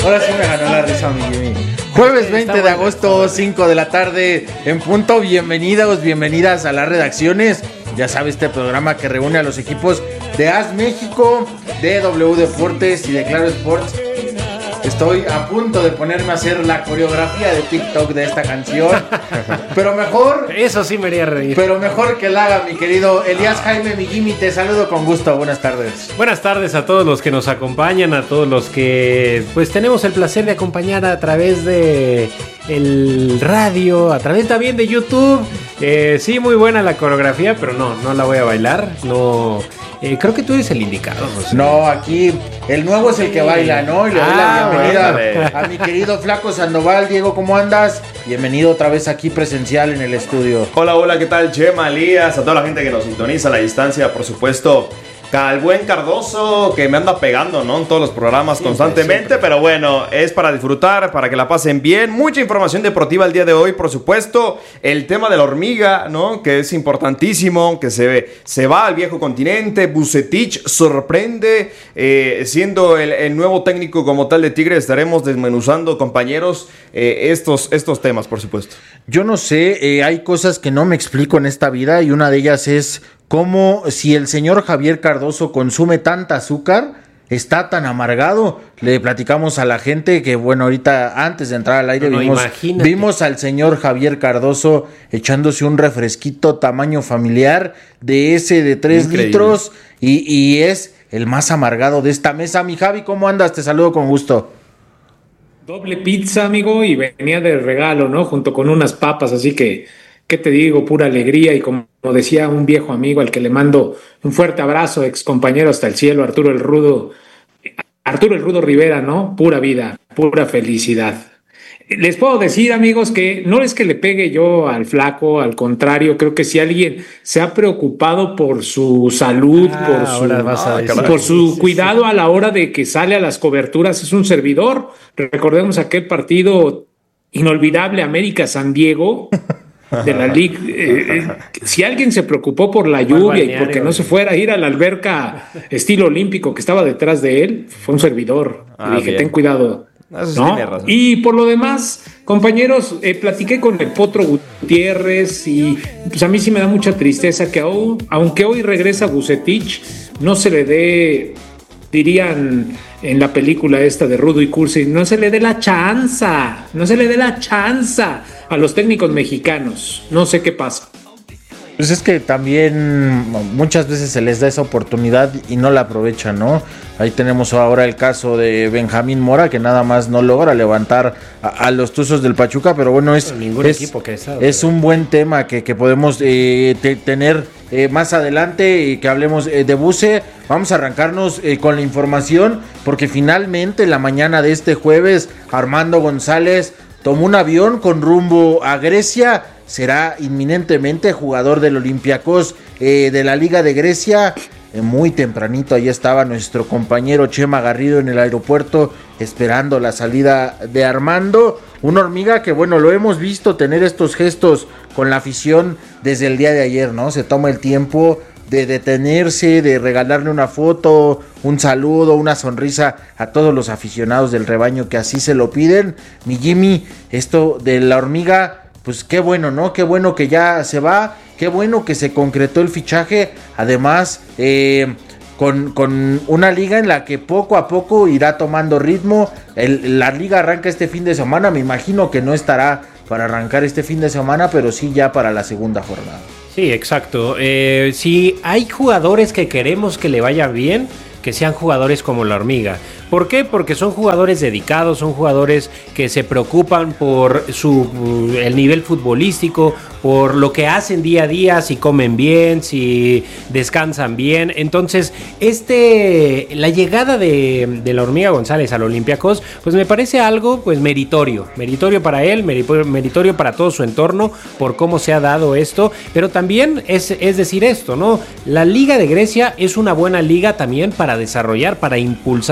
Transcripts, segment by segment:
Ahora sí me ganó la risa, mi Jimmy. Jueves 20 de agosto, 5 de la tarde, en punto. Bienvenidos, bienvenidas a las redacciones. Ya sabe, este programa que reúne a los equipos de AS México, de W Deportes y de Claro Sports. Estoy a punto de ponerme a hacer la coreografía de TikTok de esta canción. Pero mejor... Eso sí me haría reír. Pero mejor que la haga mi querido Elías Jaime, mi Jimmy. Te saludo con gusto. Buenas tardes. Buenas tardes a todos los que nos acompañan, a todos los que pues tenemos el placer de acompañar a través de el radio, a través también de YouTube. Sí, muy buena la coreografía, pero no la voy a bailar. No... creo que tú eres el indicado. No, aquí el nuevo es el que baila, ¿no? Y le doy la bienvenida a mi querido Flaco Sandoval. Diego, ¿cómo andas? Bienvenido otra vez aquí presencial en el estudio. Hola, ¿qué tal? Chema, Elías, a toda la gente que nos sintoniza a la distancia, por supuesto. Al buen Cardoso, que me anda pegando, ¿no? En todos los programas constantemente, pero bueno, es para disfrutar, para que la pasen bien. Mucha información deportiva el día de hoy, por supuesto. El tema de la hormiga, ¿no? Que es importantísimo, que se va al viejo continente. Vucetich sorprende, siendo el nuevo técnico como tal de Tigres. Estaremos desmenuzando, compañeros, estos temas, por supuesto. Yo no sé, hay cosas que no me explico en esta vida y una de ellas es... Como si el señor Javier Cardoso consume tanta azúcar, está tan amargado. Le platicamos a la gente que, bueno, ahorita antes de entrar al aire vimos al señor Javier Cardoso echándose un refresquito tamaño familiar de 3 litros y es el más amargado de esta mesa. Mi Javi, ¿cómo andas? Te saludo con gusto. Doble pizza, amigo, y venía de regalo, ¿no? Junto con unas papas, así que... ¿Qué te digo? Pura alegría y como decía un viejo amigo al que le mando un fuerte abrazo, ex compañero hasta el cielo, Arturo el Rudo Rivera, ¿no? Pura vida, pura felicidad. Les puedo decir, amigos, que no es que le pegue yo al flaco, al contrario, creo que si alguien se ha preocupado por su salud, por su cuidado a la hora de que sale a las coberturas, es un servidor. Recordemos aquel partido inolvidable América-San Diego de la Liga. Si alguien se preocupó por la lluvia y porque no se fuera a ir a la alberca estilo olímpico que estaba detrás de él, fue un servidor. Le dije, ten cuidado. ¿No? Y por lo demás, compañeros, platiqué con el Potro Gutiérrez y pues a mí sí me da mucha tristeza que aunque hoy regresa Vucetich, no se le dé, dirían en la película esta de Rudo y Cursi, no se le dé la chance a los técnicos mexicanos. No sé qué pasa. Pues es que también muchas veces se les da esa oportunidad y no la aprovechan, ¿no? Ahí tenemos ahora el caso de Benjamín Mora, que nada más no logra levantar a los Tuzos del Pachuca, pero bueno, es un buen tema que podemos tener más adelante y que hablemos de Buce. Vamos a arrancarnos con la información, porque finalmente la mañana de este jueves, Armando González tomó un avión con rumbo a Grecia. Será inminentemente jugador del Olympiacos de la Liga de Grecia. Muy tempranito ahí estaba nuestro compañero Chema Garrido en el aeropuerto esperando la salida de Armando. Una hormiga que, bueno, lo hemos visto tener estos gestos con la afición desde el día de ayer, ¿no? Se toma el tiempo de detenerse, de regalarle una foto, un saludo, una sonrisa a todos los aficionados del rebaño que así se lo piden. Mi Jimmy, esto de la hormiga... Pues qué bueno, ¿no? Qué bueno que ya se va, qué bueno que se concretó el fichaje, además con una liga en la que poco a poco irá tomando ritmo. La liga arranca este fin de semana, me imagino que no estará para arrancar este fin de semana, pero sí ya para la segunda jornada. Sí, exacto. Si hay jugadores que queremos que le vaya bien, que sean jugadores como la hormiga. ¿Por qué? Porque son jugadores dedicados, son jugadores que se preocupan por el nivel futbolístico, por lo que hacen día a día, si comen bien, si descansan bien. Entonces, la llegada de la hormiga González al Olympiacos, pues me parece algo pues meritorio para él, meritorio para todo su entorno, por cómo se ha dado esto, pero también es decir esto, ¿no? La Liga de Grecia es una buena liga también para desarrollar, para impulsar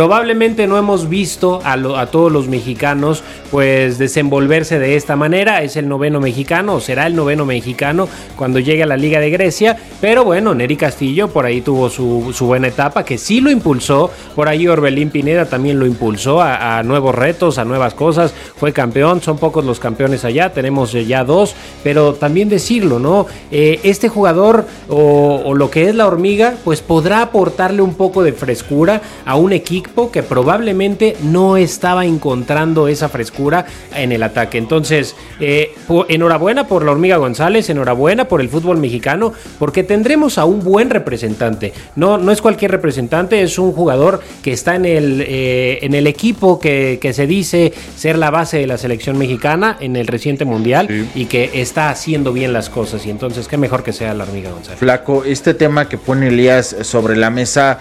probablemente no hemos visto a todos los mexicanos pues desenvolverse de esta manera. Es el 9º mexicano, o será el 9º mexicano cuando llegue a la Liga de Grecia, pero bueno, Nery Castillo por ahí tuvo su buena etapa, que sí lo impulsó, por ahí Orbelín Pineda también lo impulsó a nuevos retos, a nuevas cosas, fue campeón, son pocos los campeones allá, tenemos ya 2, pero también decirlo, ¿no? Este jugador o lo que es la Hormiga, pues podrá aportarle un poco de frescura a un equipo que probablemente no estaba encontrando esa frescura en el ataque. Entonces, enhorabuena por la Hormiga González, enhorabuena por el fútbol mexicano, porque tendremos a un buen representante. No es cualquier representante, es un jugador que está en el equipo que se dice ser la base de la selección mexicana en el reciente mundial, sí, y que está haciendo bien las cosas, y entonces qué mejor que sea la Hormiga González. Flaco, este tema que pone Elías sobre la mesa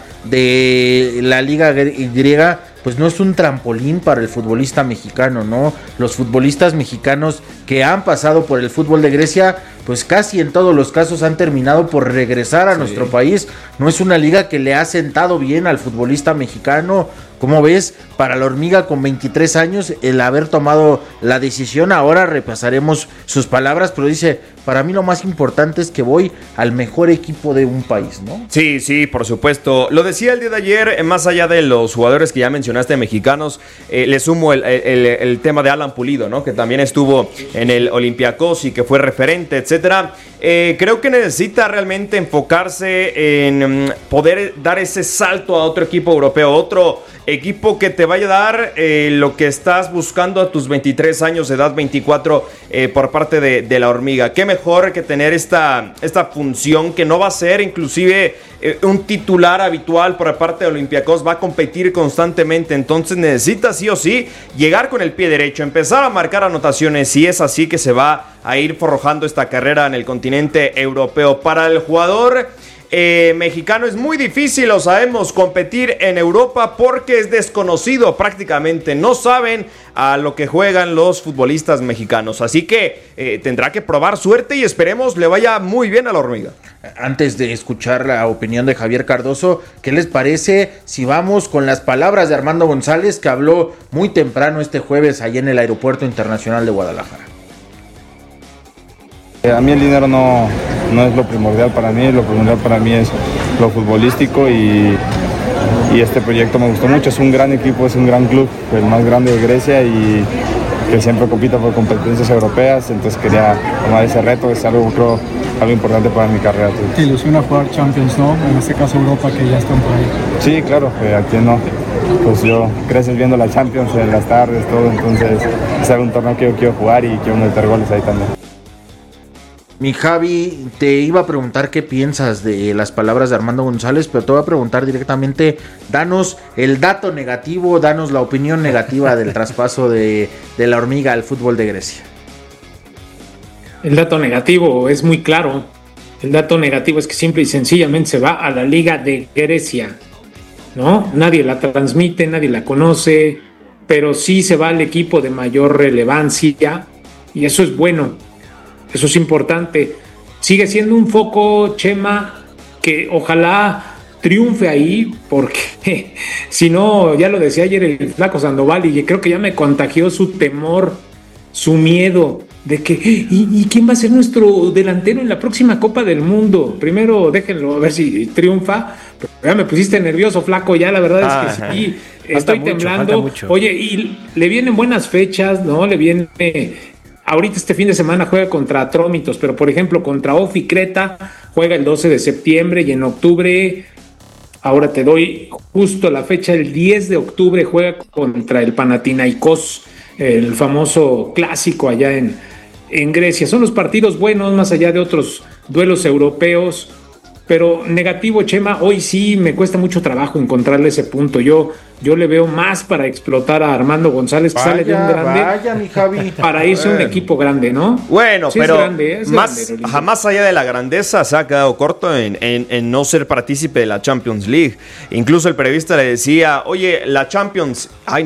de la Liga griega, pues no es un trampolín para el futbolista mexicano, ¿no? Los futbolistas mexicanos que han pasado por el fútbol de Grecia, pues casi en todos los casos han terminado por regresar a nuestro país. No es una liga que le ha sentado bien al futbolista mexicano. ¿Cómo ves? Para la Hormiga con 23 años, el haber tomado la decisión, ahora repasaremos sus palabras, pero dice, para mí lo más importante es que voy al mejor equipo de un país, ¿no? Sí, por supuesto. Lo decía el día de ayer, más allá de los jugadores que ya mencionaste mexicanos, le sumo el tema de Alan Pulido, ¿no? Que también estuvo en el Olympiacos y que fue referente, etcétera. Creo que necesita realmente enfocarse en poder dar ese salto a otro equipo europeo, otro equipo que te vaya a dar lo que estás buscando a tus 23 años de edad, 24 por parte de la Hormiga. Qué mejor que tener esta función que no va a ser inclusive un titular habitual por parte de Olympiacos, va a competir constantemente, entonces necesita sí o sí llegar con el pie derecho, empezar a marcar anotaciones, y es así que se va a ir forjando esta carrera en el continente europeo. Para el jugador mexicano es muy difícil, lo sabemos, competir en Europa porque es desconocido prácticamente, no saben a lo que juegan los futbolistas mexicanos, así que tendrá que probar suerte y esperemos le vaya muy bien a la Hormiga. Antes de escuchar la opinión de Javier Cardoso, ¿qué les parece si vamos con las palabras de Armando González, que habló muy temprano este jueves allá en el Aeropuerto Internacional de Guadalajara? A mí el dinero no es lo primordial para mí, lo primordial para mí es lo futbolístico y este proyecto me gustó mucho. Es un gran equipo, es un gran club, el más grande de Grecia y que siempre compita por competencias europeas, entonces quería tomar ese reto, es algo, creo, algo importante para mi carrera. ¿Te ilusiona jugar Champions, no? En este caso Europa, que ya están por ahí. Sí, claro, aquí no. Pues yo creces viendo la Champions en las tardes, todo, entonces es un torneo que yo quiero jugar y quiero meter goles ahí también. Mi Javi, te iba a preguntar qué piensas de las palabras de Armando González, pero te voy a preguntar directamente, danos el dato negativo, danos la opinión negativa del traspaso de la Hormiga al fútbol de Grecia. El dato negativo es muy claro. El dato negativo es que simple y sencillamente se va a la Liga de Grecia, ¿no? Nadie la transmite, nadie la conoce, pero sí se va al equipo de mayor relevancia y eso es bueno. Eso es importante. Sigue siendo un foco, Chema, que ojalá triunfe ahí, porque si no, ya lo decía ayer el Flaco Sandoval, y creo que ya me contagió su temor, su miedo de que, ¿y quién va a ser nuestro delantero en la próxima Copa del Mundo? Primero déjenlo a ver si triunfa. Pero ya me pusiste nervioso, Flaco, ya la verdad es que sí, estoy temblando. Oye, y le vienen buenas fechas, ¿no? Le viene... Ahorita este fin de semana juega contra Atrómitos, pero por ejemplo contra Ofi Creta juega el 12 de septiembre y en octubre, ahora te doy justo la fecha, el 10 de octubre juega contra el Panathinaikos, el famoso clásico allá en Grecia. Son los partidos buenos más allá de otros duelos europeos, pero negativo, Chema, hoy sí me cuesta mucho trabajo encontrarle ese punto. Yo le veo más para explotar a Armando González, que sale de un grande, mi Javi, para irse a un equipo grande, ¿no? Bueno, sí, pero es grande, jamás allá de la grandeza se ha quedado corto en no ser partícipe de la Champions League. Incluso el periodista le decía, oye, la Champions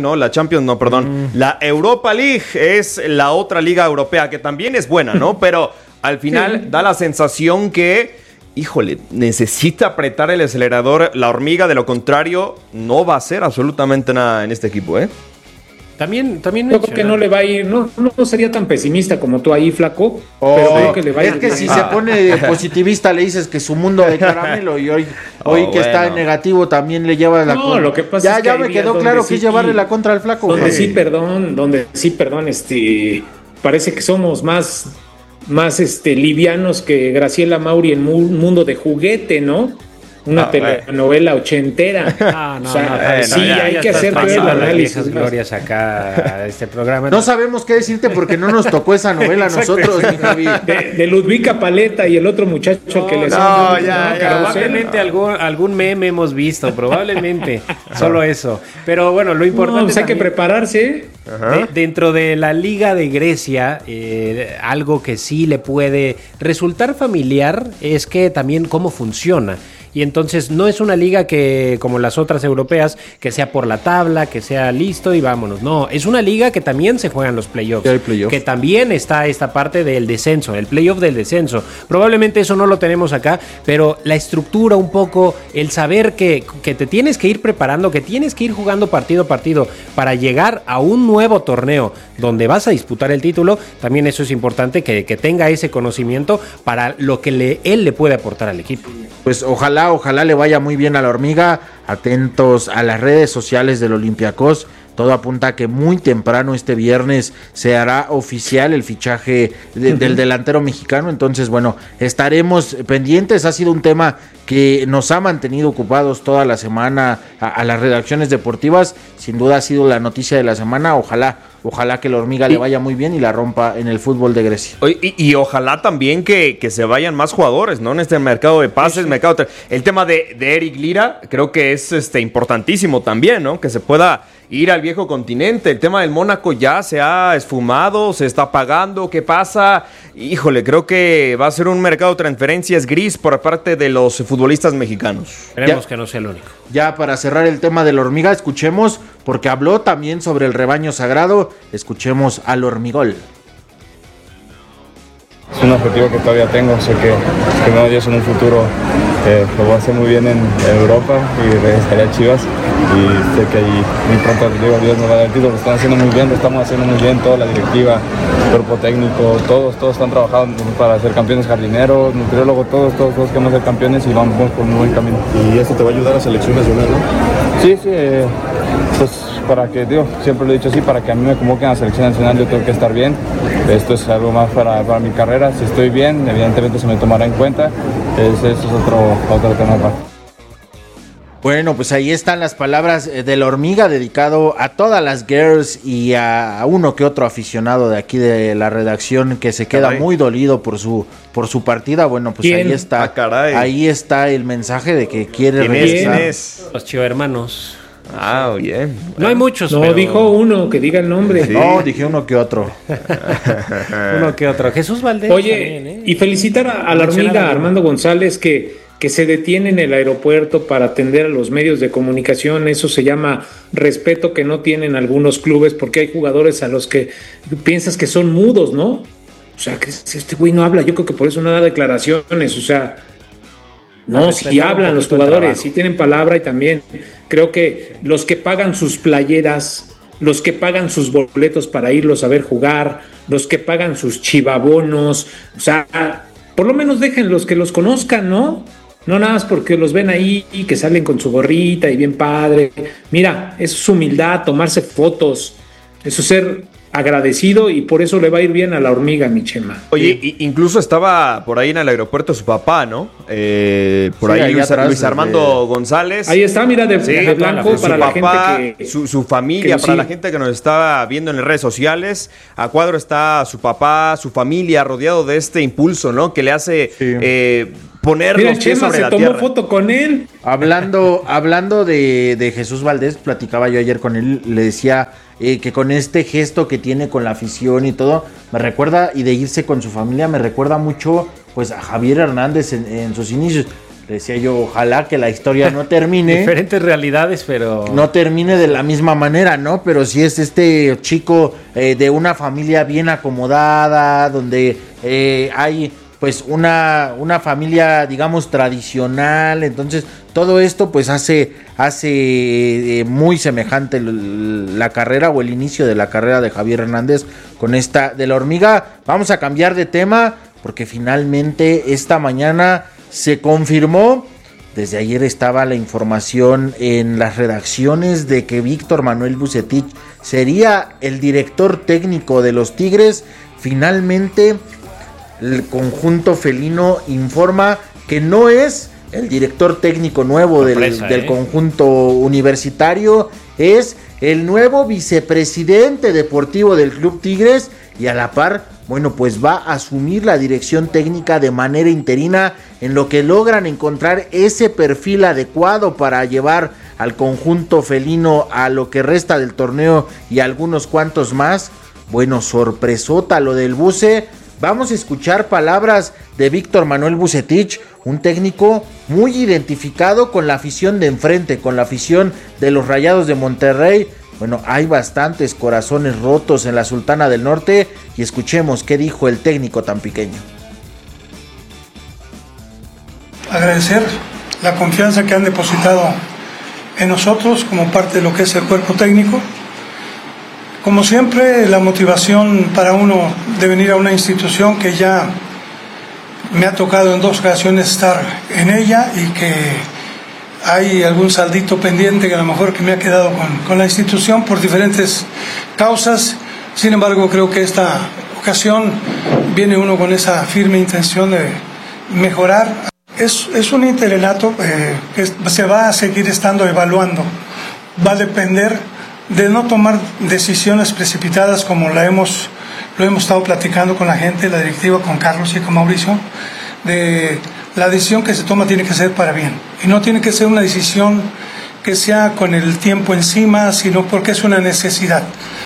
la Europa League es la otra liga europea, que también es buena, ¿no? Pero al final da la sensación que híjole, necesita apretar el acelerador la hormiga, de lo contrario no va a hacer absolutamente nada en este equipo, ¿eh? También yo creo que no le va a ir, no sería tan pesimista como tú ahí, flaco, pero creo que le va a ir. Es que si se pone positivista le dices que su mundo de caramelo y hoy que está en negativo también le lleva la contra. Lo que pasa es que ya me quedó claro que es llevarle la contra al flaco. Donde sí, perdón, parece que somos más livianos que Graciela Mauri en un mundo de juguete, ¿no? Una telenovela ochentera. Hay que hacer todo el análisis. Glorias acá a este programa. No sabemos qué decirte porque no nos tocó esa novela a nosotros, mi Javi. De Ludvika Paleta y el otro muchacho que le probablemente algún meme hemos visto, probablemente. Solo eso. Pero bueno, lo importante pues hay que prepararse. Dentro de la Liga de Grecia, algo que sí le puede resultar familiar es que también cómo funciona. Y entonces no es una liga que, como las otras europeas, que sea por la tabla, que sea listo y vámonos. No, es una liga que también se juegan los playoffs. Que también está esta parte del descenso, el playoff del descenso. Probablemente eso no lo tenemos acá, pero la estructura un poco, el saber que te tienes que ir preparando, que tienes que ir jugando partido a partido para llegar a un nuevo torneo donde vas a disputar el título, también eso es importante que tenga ese conocimiento para lo que él le puede aportar al equipo. Pues ojalá le vaya muy bien a la hormiga. Atentos a las redes sociales del Olympiacos. Todo apunta a que muy temprano este viernes se hará oficial el fichaje del delantero mexicano. Entonces, bueno, estaremos pendientes. Ha sido un tema que nos ha mantenido ocupados toda la semana a las redacciones deportivas. Sin duda ha sido la noticia de la semana. Ojalá que la hormiga le vaya muy bien y la rompa en el fútbol de Grecia. Y ojalá también que se vayan más jugadores, ¿no? En este mercado de pases, el tema de Eric Lira, creo que es importantísimo también, ¿no? Que se pueda ir al viejo continente. El tema del Mónaco ya se ha esfumado, se está pagando. ¿Qué pasa? Híjole, creo que va a ser un mercado de transferencias gris por parte de los futbolistas mexicanos. Esperemos que no sea el único. Ya para cerrar el tema de la hormiga, escuchemos, porque habló también sobre el rebaño sagrado, escuchemos al Hormigol. Es un objetivo que todavía tengo, sé que no, Dios en un futuro lo voy a hacer muy bien en Europa y regresaré a Chivas, y sé que ahí muy pronto Dios nos va a dar el título. Lo están haciendo muy bien, lo estamos haciendo muy bien, toda la directiva, cuerpo técnico, todos están trabajando para ser campeones, jardineros, nutriólogos, todos queremos ser campeones y vamos por un buen camino. ¿Y esto te va a ayudar a selección nacional, no? Sí, pues para que, siempre lo he dicho así, para que a mí me convoquen a la selección nacional yo tengo que estar bien. Esto es algo más para mi carrera. Si estoy bien, evidentemente se me tomará en cuenta. Eso es otro tema aparte. Bueno, pues ahí están las palabras de la hormiga, dedicado a todas las girls y a uno que otro aficionado de aquí de la redacción que se queda muy dolido por su partida. Bueno, pues ¿quién? Ahí está. Ahí está el mensaje de que quiere regresar. ¿Quién es? Los chivermanos. Bien. No hay muchos. No, pero... dijo uno, que diga el nombre. Sí. No, dije uno que otro. Uno que otro. Jesús Valdés. Oye, también, y felicitar a la hormiga, Armando González, que se detiene en el aeropuerto para atender a los medios de comunicación. Eso se llama respeto que no tienen algunos clubes, porque hay jugadores a los que piensas que son mudos, ¿no? O sea, que este güey no habla. Yo creo que por eso no da declaraciones, o sea... No, si hablan los jugadores, si tienen palabra, y también creo que los que pagan sus playeras, los que pagan sus boletos para irlos a ver jugar, los que pagan sus chivabonos, o sea, por lo menos déjenlos que los conozcan, ¿no? No nada más porque los ven ahí y que salen con su gorrita y bien padre. Mira, eso es humildad, tomarse fotos, eso es ser agradecido, y por eso le va a ir bien a la hormiga, mi Chema. Oye, incluso estaba por ahí en el aeropuerto su papá, ¿no? Por ahí Luis Armando González. Ahí está, mira, de blanco, para la papá, gente que... Su familia, para la gente que nos está viendo en las redes sociales. A cuadro está su papá, su familia, rodeado de este impulso, ¿no? Que le hace... poner mira, los pies Chema sobre la tomó tierra. foto con él. Hablando de Jesús Valdés, platicaba yo ayer con él, le decía que con este gesto que tiene con la afición y todo, me recuerda, y de irse con su familia, me recuerda mucho pues a Javier Hernández en sus inicios. Le decía yo, ojalá que la historia no termine. Diferentes realidades, pero... No termine de la misma manera, ¿no? Pero sí es chico de una familia bien acomodada, donde hay pues una familia, digamos, tradicional. Entonces todo esto pues hace muy semejante la carrera o el inicio de la carrera de Javier Hernández con esta de la Hormiga. Vamos a cambiar de tema porque finalmente esta mañana se confirmó. Desde ayer estaba la información en las redacciones de que Víctor Manuel Vucetich sería el director técnico de los Tigres. Finalmente el conjunto felino informa que no es el director técnico nuevo del conjunto universitario, es el nuevo vicepresidente deportivo del Club Tigres y a la par, bueno, pues va a asumir la dirección técnica de manera interina en lo que logran encontrar ese perfil adecuado para llevar al conjunto felino a lo que resta del torneo y algunos cuantos más. Bueno, sorpresota lo del Buce. Vamos a escuchar palabras de Víctor Manuel Vucetich, un técnico muy identificado con la afición de enfrente, con la afición de los Rayados de Monterrey. Bueno, hay bastantes corazones rotos en la Sultana del Norte y escuchemos qué dijo el técnico tampiqueño. Agradecer la confianza que han depositado en nosotros como parte de lo que es el cuerpo técnico. Como siempre, la motivación para uno de venir a una institución que ya me ha tocado en 2 ocasiones estar en ella y que hay algún saldito pendiente que a lo mejor que me ha quedado con la institución por diferentes causas. Sin embargo, creo que esta ocasión viene uno con esa firme intención de mejorar. Es un interinato que se va a seguir estando evaluando. Va a depender de no tomar decisiones precipitadas como lo hemos estado platicando con la gente, la directiva, con Carlos y con Mauricio, de la decisión que se toma tiene que ser para bien y no tiene que ser una decisión que sea con el tiempo encima, sino porque es una necesidad.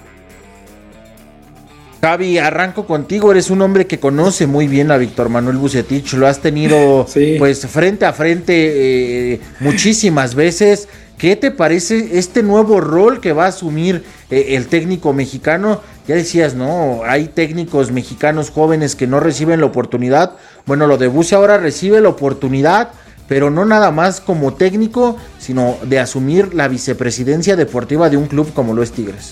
Javi, arranco contigo, eres un hombre que conoce muy bien a Víctor Manuel Vucetich, lo has tenido sí, pues frente a frente muchísimas veces. ¿Qué te parece este nuevo rol que va a asumir el técnico mexicano? Ya decías, ¿no? Hay técnicos mexicanos jóvenes que no reciben la oportunidad. Bueno, lo de Buce ahora recibe la oportunidad, pero no nada más como técnico, sino de asumir la vicepresidencia deportiva de un club como lo es Tigres.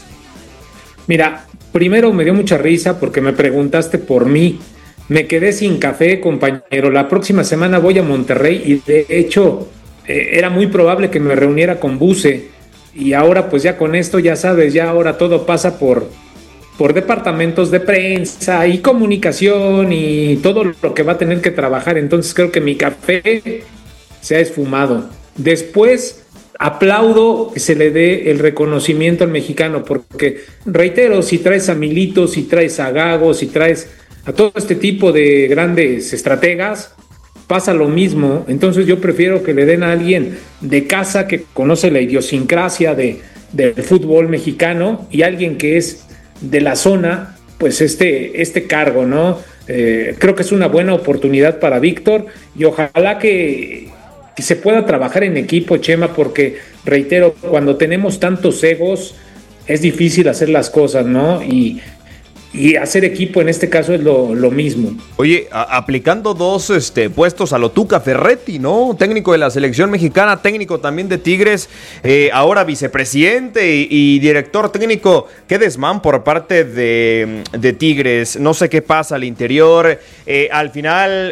Mira, primero me dio mucha risa porque me preguntaste por mí. Me quedé sin café, compañero. La próxima semana voy a Monterrey y de hecho era muy probable que me reuniera con Buce. Y ahora pues ya con esto, ya sabes, ya ahora todo pasa por departamentos de prensa y comunicación y todo lo que va a tener que trabajar. Entonces creo que mi café se ha esfumado. Después aplaudo que se le dé el reconocimiento al mexicano, porque reitero, si traes a Milito, si traes a Gago, si traes a todo este tipo de grandes estrategas, pasa lo mismo. Entonces yo prefiero que le den a alguien de casa que conoce la idiosincrasia del fútbol mexicano y alguien que es de la zona, pues este cargo, ¿no? Creo que es una buena oportunidad para Víctor y ojalá que se pueda trabajar en equipo, Chema, porque reitero, cuando tenemos tantos egos es difícil hacer las cosas, ¿no? Y hacer equipo en este caso es lo mismo. Oye, aplicando 2 puestos a lo Tuca Ferretti, ¿no? Técnico de la selección mexicana, técnico también de Tigres, ahora vicepresidente y director técnico. Qué desmán por parte de Tigres. No sé qué pasa al interior. Al final,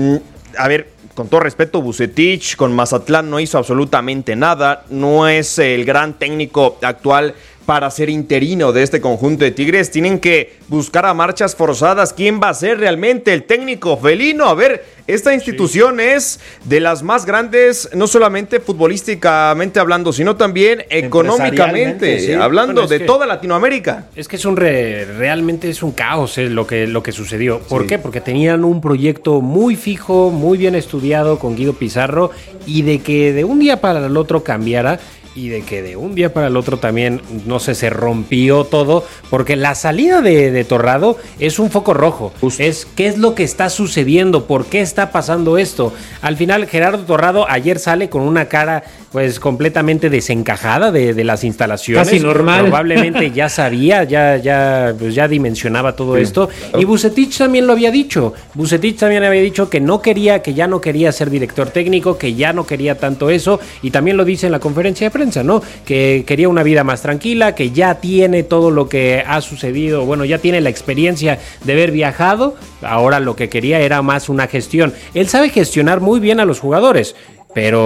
a ver, con todo respeto, Vucetich con Mazatlán no hizo absolutamente nada. No es el gran técnico actual para ser interino de este conjunto de Tigres. Tienen que buscar a marchas forzadas quién va a ser realmente el técnico felino. A ver, esta institución es de las más grandes, no solamente futbolísticamente hablando, sino también económicamente, sí, hablando de toda Latinoamérica. Es que realmente es un caos lo que sucedió. ¿Por qué? Porque tenían un proyecto muy fijo, muy bien estudiado con Guido Pizarro, y de que de un día para el otro cambiara, y de que de un día para el otro también, no sé, se rompió todo, porque la salida de Torrado es un foco rojo. Es qué es lo que está sucediendo, por qué está pasando esto. Al final, Gerardo Torrado ayer sale con una cara pues completamente desencajada de las instalaciones. Casi normal. Probablemente ya sabía, pues ya dimensionaba todo esto. Y Vucetich también lo había dicho. Vucetich también había dicho que ya no quería ser director técnico, que ya no quería tanto eso. Y también lo dice en la conferencia de prensa, ¿no? Que quería una vida más tranquila, que ya tiene todo lo que ha sucedido. Bueno, ya tiene la experiencia de haber viajado. Ahora lo que quería era más una gestión. Él sabe gestionar muy bien a los jugadores, pero